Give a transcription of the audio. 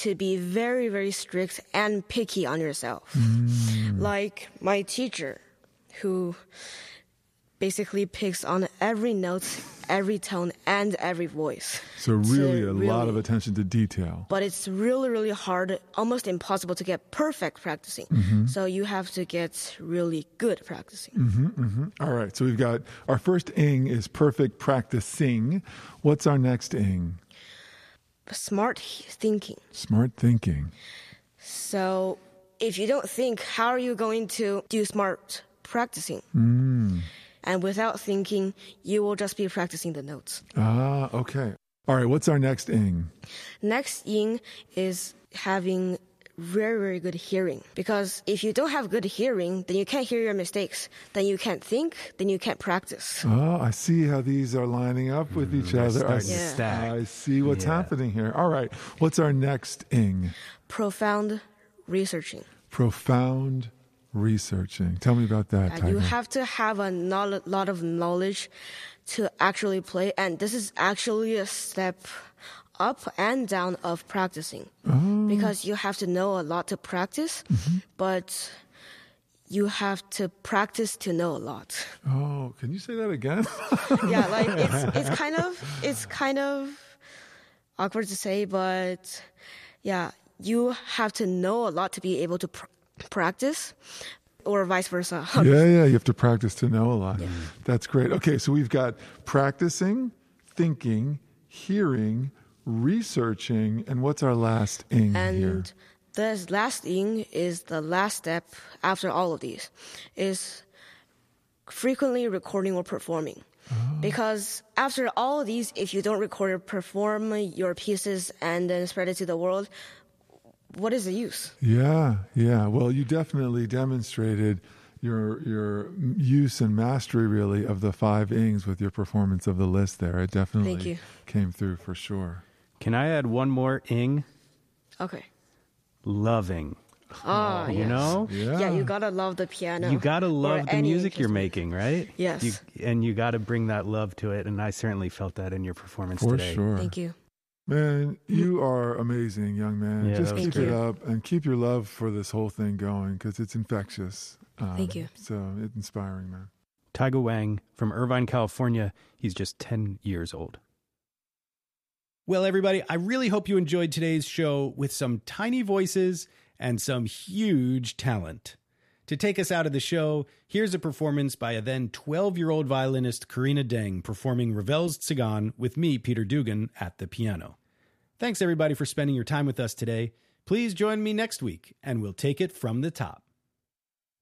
to be very, very strict and picky on yourself. Like my teacher, who basically picks on every note, every tone, and every voice. So really a lot of attention to detail. But it's really, really hard, almost impossible to get perfect practicing. So you have to get really good practicing. All right, so we've got our first ing is perfect practicing. What's our next ing? Smart thinking. Smart thinking. So if you don't think, how are you going to do smart practicing? And without thinking, you will just be practicing the notes. Ah, okay. All right, what's our next ing? Next ing is having very, very good hearing. Because if you don't have good hearing, then you can't hear your mistakes. Then you can't think, then you can't practice. Oh, I see how these are lining up with each other. I see what's happening here. All right, what's our next ing? Profound researching. Profound researching. Tell me about that, Tiger. You have to have a lot of knowledge to actually play. And this is actually a step up and down of practicing. Because you have to know a lot to practice, but you have to practice to know a lot. Oh, can you say that again? Yeah, like it's kind of awkward to say, but yeah, you have to know a lot to be able to practice, or vice versa. Yeah, you have to practice to know a lot. Yeah. That's great. Okay, so we've got practicing, thinking, hearing, researching, and what's our last ing here? And the last ing is the last step after all of these, is frequently recording or performing. Because after all of these, if you don't record or perform your pieces and then spread it to the world, what is the use? Yeah. Well, you definitely demonstrated your use and mastery, really, of the 5 ings with your performance of the list there. It definitely came through for sure. Can I add one more ing? Okay. Loving. Oh, you know? Yeah, you gotta love the piano. You gotta love the music you're making, right? Yes. And you gotta bring that love to it, and I certainly felt that in your performance today. For sure. Thank you. Man, you are amazing, young man. Yeah, just keep it up and keep your love for this whole thing going because it's infectious. Thank you. So it's inspiring, man. Taiga Wang from Irvine, California. He's just 10 years old. Well, everybody, I really hope you enjoyed today's show with some tiny voices and some huge talent. To take us out of the show, here's a performance by a then 12-year-old violinist Karina Deng performing Ravel's Tsigan with me, Peter Dugan, at the piano. Thanks, everybody, for spending your time with us today. Please join me next week, and we'll take it from the top.